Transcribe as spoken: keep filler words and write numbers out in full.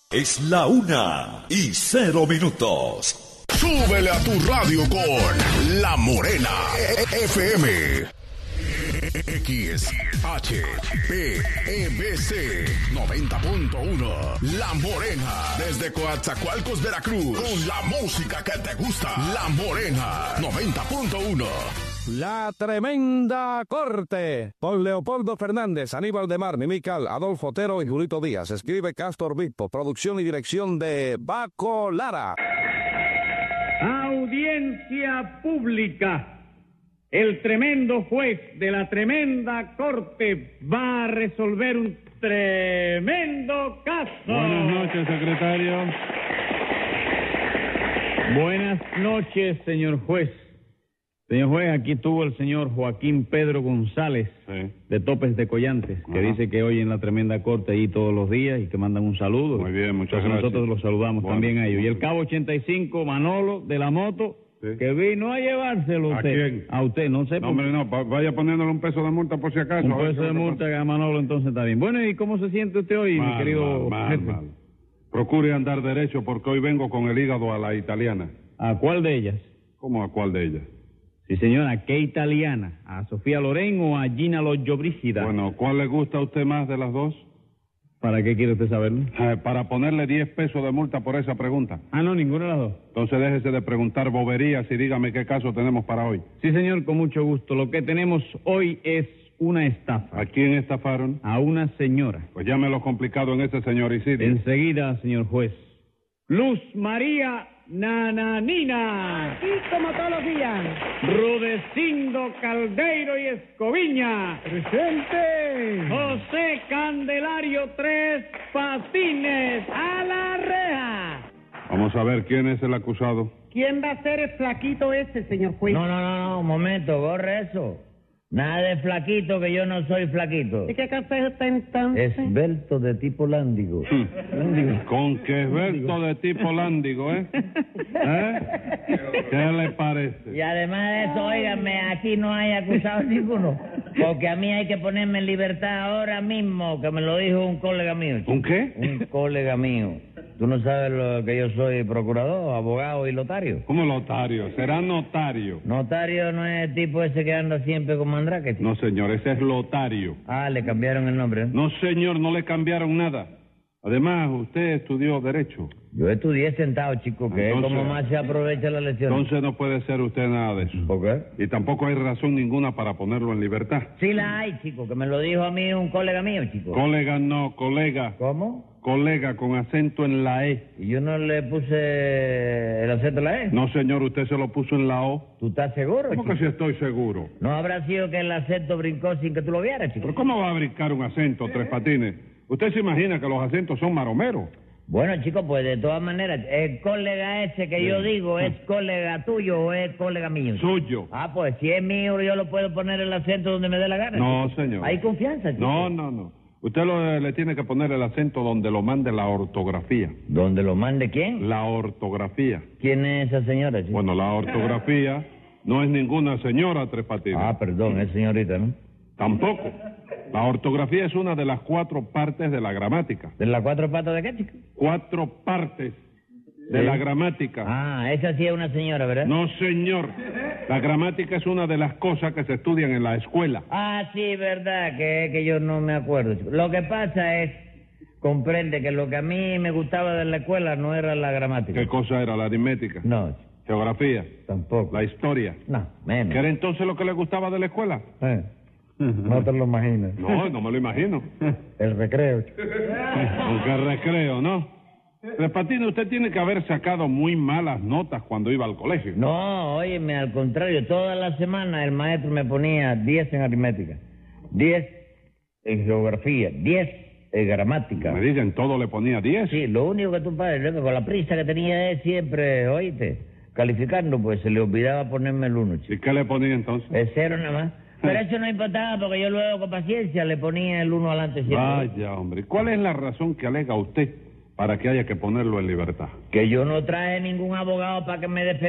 Es la una y cero minutos. Súbele a tu radio con La Morena F M. X H P E B C noventa punto uno. La Morena, desde Coatzacoalcos, Veracruz, con la música que te gusta. La Morena noventa punto uno. La Tremenda Corte, por Leopoldo Fernández, Aníbal de Mar, Mimical, Adolfo Otero y Julito Díaz. Escribe Castor Bispo, producción y dirección de Baco Lara. Audiencia pública. El tremendo juez de la Tremenda Corte va a resolver un tremendo caso. Buenas noches, secretario. Buenas noches, señor juez. Señor juez, aquí estuvo el señor Joaquín Pedro González, sí, de Topes de Collantes, que Ajá. dice que hoy en la Tremenda Corte ahí todos los días y que mandan un saludo. Muy bien, muchas Entonces gracias. Nosotros los saludamos bueno, también a ellos. Y el cabo ochenta y cinco, Manolo, de la moto, sí, que vino a llevárselo a usted. ¿A quién? A usted, no sé. No, hombre, no, vaya poniéndole un peso de multa por si acaso. Un peso de multa a Manolo, entonces está bien. Bueno, ¿y cómo se siente usted hoy, mal, mi querido mal, mal, jefe? mal. Procure andar derecho porque hoy vengo con el hígado a la italiana. ¿A cuál de ellas? ¿Cómo a cuál de ellas? Sí, señora, ¿qué italiana? ¿A Sofía Loren o a Gina Lollobrigida? Bueno, ¿cuál le gusta a usted más de las dos? ¿Para qué quiere usted saberlo? Eh, para ponerle diez pesos de multa por esa pregunta. Ah, no, ninguna de las dos. Entonces déjese de preguntar boberías y dígame qué caso tenemos para hoy. Sí, señor, con mucho gusto. Lo que tenemos hoy es una estafa. ¿A quién estafaron? A una señora. Pues llámelo complicado en ese señoricidio. Enseguida, señor juez. Luz María Nananina. Aquí como todos los días. Rudecindo Caldeiro y Escoviña. Presente. José Candelario Tres Patines. A la reja. Vamos a ver quién es el acusado. ¿Quién va a ser el flaquito ese, señor juez? No, no, no, no, un momento, borre eso. Nada de flaquito, que yo no soy flaquito. ¿Y qué clase es usted entonces? Esbelto de tipo lándigo. Lándigo. Con que esbelto de tipo lándigo, ¿eh? ¿Eh? ¿Qué le parece? Y además de eso, óigame, aquí no hay acusado ninguno. Porque a mí hay que ponerme en libertad ahora mismo, que me lo dijo un colega mío. Chico. ¿Un qué? Un colega mío. ¿Tú no sabes lo que yo soy procurador, abogado y lotario? ¿Cómo lotario? Será notario. Notario no es el tipo ese que anda siempre con mandrake. No, señor, ese es lotario. Ah, le cambiaron el nombre, ¿no? No, señor, no le cambiaron nada. Además, usted estudió Derecho. Yo estudié sentado, chico, que entonces, es como más se aprovecha la lección. Entonces no puede ser usted nada de eso. ¿Por qué? Y tampoco hay razón ninguna para ponerlo en libertad. Sí la hay, chico, que me lo dijo a mí un colega mío, chico. Colega no, colega. ¿Cómo? Colega con acento en la E. ¿Y yo no le puse el acento en la E? No, señor, usted se lo puso en la O. ¿Tú estás seguro, ¿Cómo chico? que sí estoy seguro? ¿No habrá sido que el acento brincó sin que tú lo vieras, chico? ¿Pero cómo va a brincar un acento, Tres Patines? ¿Usted se imagina que los acentos son maromeros? Bueno, chico, pues de todas maneras, ¿el colega ese que yo digo es colega tuyo o es colega mío? Suyo. Ah, pues si es mío, yo lo puedo poner el acento donde me dé la gana. No, chico. señor. Hay confianza, chico. No, no, no. Usted lo, le tiene que poner el acento donde lo mande la ortografía. ¿Donde lo mande quién? La ortografía. ¿Quién es esa señora, chico? Bueno, la ortografía no es ninguna señora, Tres Patines. Ah, perdón, es señorita, ¿no? Tampoco. La ortografía es una de las cuatro partes de la gramática. ¿De las cuatro patas de qué, chico? Cuatro partes de ¿Sí? la gramática. Ah, esa sí es una señora, ¿verdad? No, señor. La gramática es una de las cosas que se estudian en la escuela. Ah, sí, verdad, que, que yo no me acuerdo, chico. Lo que pasa es, comprende que lo que a mí me gustaba de la escuela no era la gramática. ¿Qué cosa era? La aritmética. No, chico. Geografía. Tampoco. La historia. No, menos. ¿Qué era entonces lo que le gustaba de la escuela? Eh. No te lo imaginas. No, no me lo imagino. El recreo, chico. Aunque recreo, ¿no? Tres Patines, usted tiene que haber sacado muy malas notas cuando iba al colegio. No, óyeme, al contrario, toda la semana el maestro me ponía diez en aritmética, diez en geografía, diez en gramática. Me dicen, todo le ponía diez. Sí, lo único que tú padre, loco, con la prisa que tenía él siempre, oíste, calificando, pues se le olvidaba ponerme el uno, chico. ¿Y qué le ponía entonces? El cero nada más. Pero eso no importaba porque yo luego con paciencia le ponía el uno adelante siempre. Vaya, hombre. ¿Cuál es la razón que alega usted para que haya que ponerlo en libertad? Que yo no traje ningún abogado para que me defendiera.